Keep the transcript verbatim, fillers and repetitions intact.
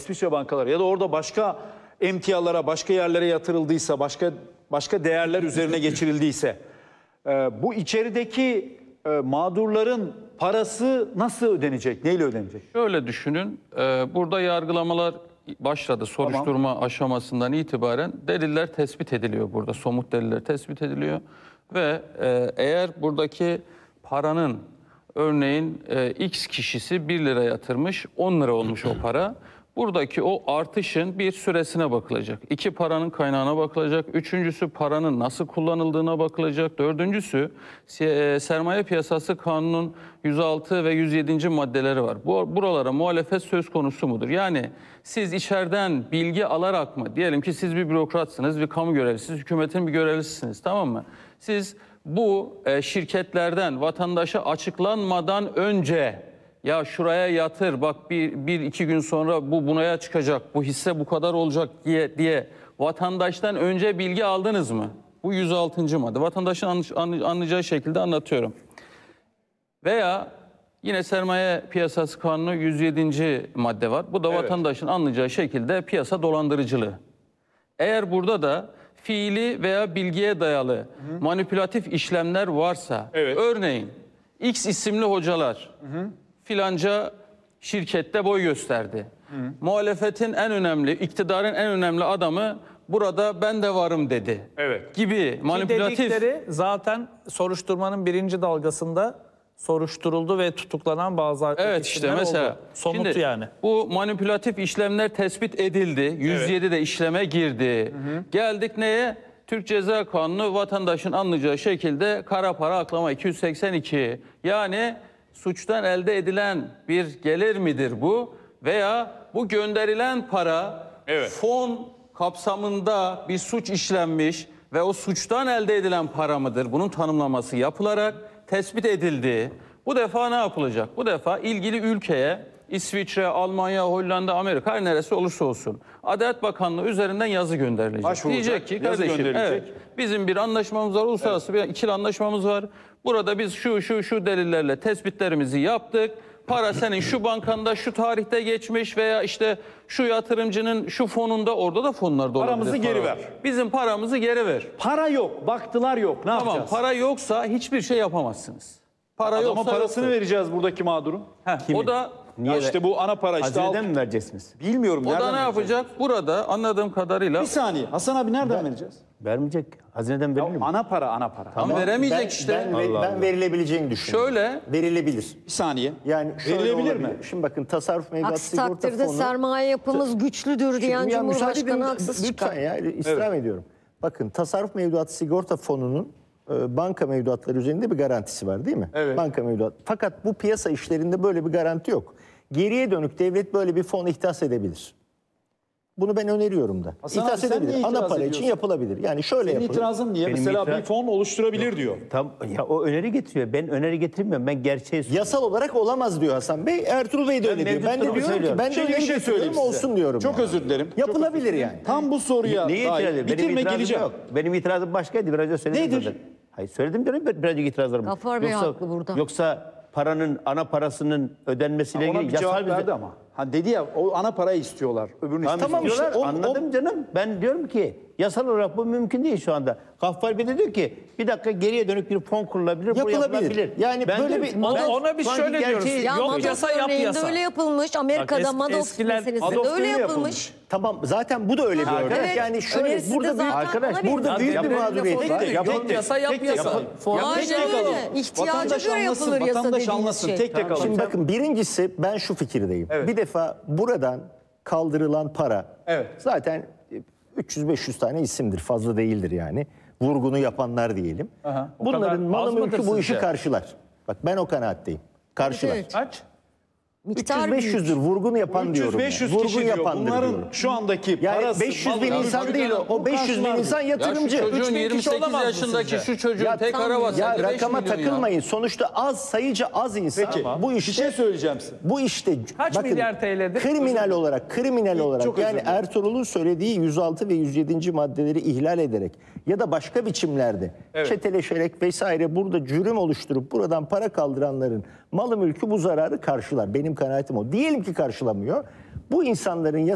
İsviçre bankaları ya da orada başka emtialara, başka yerlere yatırıldıysa, başka başka değerler üzerine geçirildiyse e, bu içerideki e, mağdurların parası nasıl ödenecek? Neyle ödenecek? Şöyle düşünün, e, burada yargılamalar başladı. Soruşturma tamam. aşamasından itibaren deliller tespit ediliyor burada. Somut deliller tespit ediliyor. Ve e, eğer buradaki paranın örneğin e, X kişisi bir lira yatırmış, on lira olmuş o para. Buradaki o artışın bir süresine bakılacak. İki, paranın kaynağına bakılacak. Üçüncüsü, paranın nasıl kullanıldığına bakılacak. Dördüncüsü, sermaye piyasası kanunun yüz altı ve yüz yedinci maddeleri var. Bu, buralara muhalefet söz konusu mudur? Yani siz içeriden bilgi alarak mı? Diyelim ki siz bir bürokratsınız, bir kamu görevlisiniz, hükümetin bir görevlisisiniz, tamam mı? Siz bu e, şirketlerden vatandaşa açıklanmadan önce ya şuraya yatır bak bir, bir iki gün sonra bu bunaya çıkacak, bu hisse bu kadar olacak diye diye vatandaştan önce bilgi aldınız mı? Bu yüz altıncı madde. Vatandaşın anlayacağı şekilde anlatıyorum. Veya yine sermaye piyasası kanunu yüz yedinci madde var. Bu da evet. vatandaşın anlayacağı şekilde piyasa dolandırıcılığı. Eğer burada da fiili veya bilgiye dayalı hı hı. manipülatif işlemler varsa, evet. örneğin X isimli hocalar hı hı. filanca şirkette boy gösterdi. Hı. Muhalefetin en önemli, iktidarın en önemli adamı burada ben de varım dedi. Evet. Gibi manipülatif. Ki dedikleri zaten soruşturmanın birinci dalgasında soruşturuldu ve tutuklanan bazı evet işte mesela oldu. Somut şimdi, yani. Bu manipülatif işlemler tespit edildi. yüz yedi evet. de işleme girdi. Hı hı. Geldik neye? Türk Ceza Kanunu vatandaşın anlayacağı şekilde kara para aklama iki yüz seksen iki. Yani suçtan elde edilen bir gelir midir bu? Veya bu gönderilen para evet. fon kapsamında bir suç işlenmiş ve o suçtan elde edilen para mıdır? Bunun tanımlaması yapılarak tespit edildi. Bu defa ne yapılacak? Bu defa ilgili ülkeye İsviçre, Almanya, Hollanda, Amerika her neresi olursa olsun Adalet Bakanlığı üzerinden yazı gönderilecek. Başvuracak, diyecek ki kardeşim evet, bizim bir anlaşmamız var, uluslararası evet. bir ikili anlaşmamız var. Burada biz şu şu şu delillerle tespitlerimizi yaptık. Para senin şu bankanda şu tarihte geçmiş veya işte şu yatırımcının şu fonunda, orada da fonlarda olabilir. Paramızı geri ver. Bizim paramızı geri ver. Para yok, baktılar yok. Ne tamam, yapacağız? Para yoksa hiçbir şey yapamazsınız. Para Adama yoksa parasını yoksa. vereceğiz buradaki mağdurun. Heh, o da Niye işte bu ana para işte. Hazineden mi vereceksiniz? Bilmiyorum. O da ne yapacak? Burada anladığım kadarıyla. Bir saniye. Hasan abi nereden ben, vereceğiz? Vermeyecek. Hazineden verilir mi? Ana para, ana para. Tam veremeyecek ben, işte. Ben, Allah ben Allah. verilebileceğini düşünüyorum. Şöyle. Verilebilir. Bir saniye. Yani verilebilir mi? Şimdi bakın tasarruf mevduat Aksi sigorta takdirde fonu. sermaye yapımız güçlüdür diyen ya, Cumhurbaşkanı haksız lütfen çıkar. ya istirham evet. ediyorum. Bakın tasarruf mevduat sigorta fonunun e, banka mevduatları üzerinde bir garantisi var değil mi? Evet. Banka mevduat. Fakat bu piyasa işlerinde böyle bir garanti yok. Geriye dönük devlet böyle bir fon ihdas edebilir. Bunu ben öneriyorum da. Hasan İhdas abi, edebilir. Ana para için yapılabilir. Yani şöyle Senin yapılır. itirazın niye? Benim Mesela itiraz... bir fon oluşturabilir Yok. diyor. Tam ya o öneri getiriyor. Ben öneri getirmiyorum. Ben gerçeği söylüyorum. Yasal olarak olamaz diyor Hasan Bey. Ertuğrul Bey de Ben öyle diyor. Ben de diyorum söylüyorum. ki ben de Şimdi öyle bir şey söyleyeyim size. olsun diyorum. Çok yani. özür dilerim. Yapılabilir yani. Tam bu soruya Neye itiraz ediyorum? Benim bitirme itirazım geleceğim. yok. Benim itirazım başkaydı. Biraz önce söyledim. Nedir? Zaten. Hayır söyledim canım biraz önce itirazlarım. Gafar Bey yoksa, haklı burada. Yoksa paranın ana parasının ödenmesiyle Ona ilgili bir cevap yasal verdi bir... ama. Ha dedi ya o ana parayı istiyorlar. Öbürünü Tamam, istiyorlar. Tamam işte, o- anladım canım. Ben diyorum ki yasal olarak bu mümkün değil şu anda. Gaffar Bey de diyor ki bir dakika geriye dönük bir fon kurulabilir. Bu Yapılabilir. yapılabilir. Yani böyle diyorum bir- ki, Ona, ben ona biz şu anki şöyle diyoruz. gerçeği- Ya Yok, Madoff yasa yap örneğinde yasa. öyle yapılmış. Amerika'da es- Madoff eskiler- meselesinde Madoff öyle değil yapılmış. Tamam zaten bu da öyle bir Ha, örnek. evet. Yani şöyle Önerisi de burada bir zaten arkadaş, ona burada benziyor. büyük bir Yapılır. mağduriyet Tek var. tek, Yok tek tek, yasa yap tek tek yasa. yapalım. Aynen Tek tek öyle. alalım. İhtiyaca Vatandaş göre anlasın, yapılır yasa vatandaş dediğiniz anlasın. şey. Tek tek alalım. Şimdi bakın birincisi ben şu fikirdeyim. Evet. Bir defa buradan kaldırılan para Evet. zaten üç yüz beş yüz tane isimdir. Fazla değildir yani. Vurgunu yapanlar diyelim. Aha. O kadar Bunların az malı mıdır mülkü bu işi sizce? karşılar. Bak ben o kanaatteyim. Karşılar. Evet. Kaç? Miktar üç yüz beş yüzdür büyük. vurgunu yapan üç yüz diyorum. beş yüz yani. kişi Vurgun diyor. yapandır Bunların diyorum. şu andaki Yani parası, beş yüz bin malı- insan tabii değil o. canım, O beş yüz bin karşılar insan diyor. yatırımcı. Ya şu çocuğun üç bin kişi yirmi sekiz olamaz mı yaşındaki sizce? şu çocuğun Ya tek tam- arabası Ya beş rakama milyon ya. takılmayın. Sonuçta az sayıca az insan. Peki. Bu Bir işte şey söyleyeceğim size. bu işte Kaç bakın, milyar T L'dir? kriminal olarak kriminal Çok olarak özür yani dilerim. Ertuğrul'un söylediği yüz altı ve yüz yedinci maddeleri ihlal ederek ya da başka biçimlerde Evet. çeteleşerek vesaire burada cürüm oluşturup buradan para kaldıranların malı mülkü bu zararı karşılar. Benim kanaatim o. Diyelim ki karşılamıyor. Bu insanların